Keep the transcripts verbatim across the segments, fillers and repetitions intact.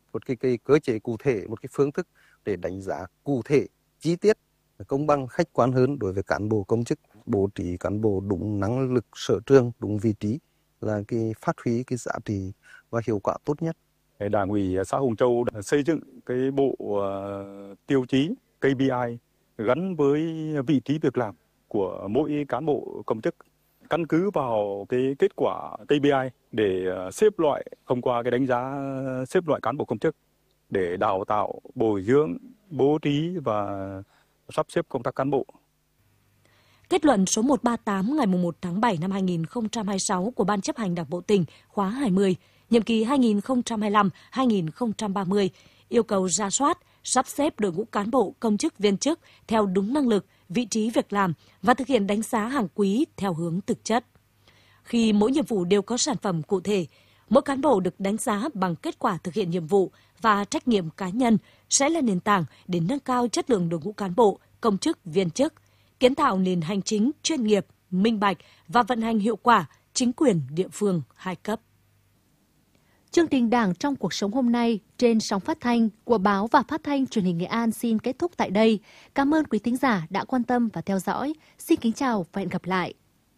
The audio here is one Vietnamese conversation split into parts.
một cái, cái cơ chế cụ thể, một cái phương thức để đánh giá cụ thể, chi tiết, công bằng, khách quan hơn đối với cán bộ công chức, bố trí cán bộ đúng năng lực, sở trường, đúng vị trí là cái phát huy cái giá trị và hiệu quả tốt nhất. Đảng ủy xã Hùng Châu đã xây dựng cái bộ uh, tiêu chí K P I gắn với vị trí việc làm của mỗi cán bộ công chức, căn cứ vào cái kết quả K P I để xếp loại, thông qua cái đánh giá xếp loại cán bộ công chức để đào tạo, bồi dưỡng, bố trí và sắp xếp công tác cán bộ. Kết luận số một trăm ba mươi tám ngày mùng một tháng bảy năm hai nghìn không trăm hai mươi sáu của Ban chấp hành Đảng bộ tỉnh khóa hai mươi, nhiệm kỳ hai nghìn không trăm hai mươi lăm đến hai nghìn không trăm ba mươi, yêu cầu rà soát, sắp xếp đội ngũ cán bộ công chức viên chức theo đúng năng lực, vị trí việc làm và thực hiện đánh giá hàng quý theo hướng thực chất. Khi mỗi nhiệm vụ đều có sản phẩm cụ thể, mỗi cán bộ được đánh giá bằng kết quả thực hiện nhiệm vụ và trách nhiệm cá nhân sẽ là nền tảng để nâng cao chất lượng đội ngũ cán bộ, công chức, viên chức, kiến tạo nền hành chính chuyên nghiệp, minh bạch và vận hành hiệu quả chính quyền địa phương hai cấp. Chương trình Đảng trong cuộc sống hôm nay trên sóng phát thanh của Báo và Phát thanh Truyền hình Nghệ An xin kết thúc tại đây. Cảm ơn quý thính giả đã quan tâm và theo dõi. Xin kính chào và hẹn gặp lại.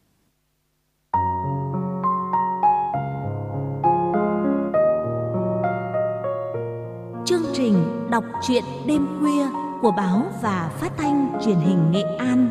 Chương trình đọc truyện đêm khuya của Báo và Phát thanh Truyền hình Nghệ An.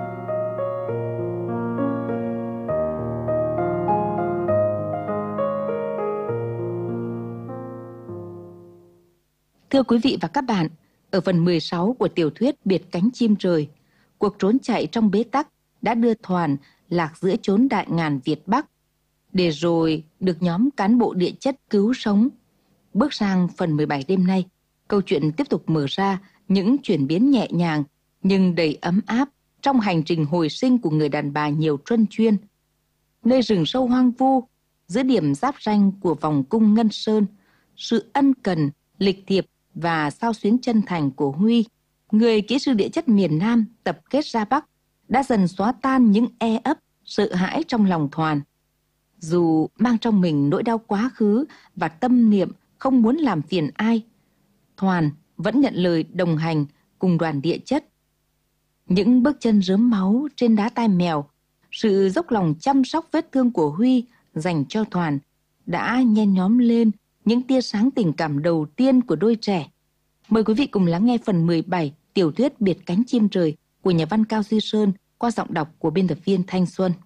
Thưa quý vị và các bạn, ở phần mười sáu của tiểu thuyết Biệt cánh chim rời, cuộc trốn chạy trong bế tắc đã đưa Thoàn lạc giữa chốn đại ngàn Việt Bắc, để rồi được nhóm cán bộ địa chất cứu sống. Bước sang phần mười bảy đêm nay, câu chuyện tiếp tục mở ra những chuyển biến nhẹ nhàng nhưng đầy ấm áp trong hành trình hồi sinh của người đàn bà nhiều truân chuyên. Nơi rừng sâu hoang vu, giữa điểm giáp ranh của vòng cung Ngân Sơn, sự ân cần, lịch thiệp và xao xuyến chân thành của Huy, người kỹ sư địa chất miền Nam tập kết ra Bắc, đã dần xóa tan những e ấp, sợ hãi trong lòng Thoàn. Dù mang trong mình nỗi đau quá khứ và tâm niệm không muốn làm phiền ai, Thoàn vẫn nhận lời đồng hành cùng đoàn địa chất. Những bước chân rớm máu trên đá tai mèo, sự dốc lòng chăm sóc vết thương của Huy dành cho Thoàn đã nhen nhóm lên những tia sáng tình cảm đầu tiên của đôi trẻ. Mời quý vị cùng lắng nghe phần mười bảy tiểu thuyết Biệt cánh chim rời của nhà văn Cao Duy Sơn qua giọng đọc của biên tập viên Thanh Xuân.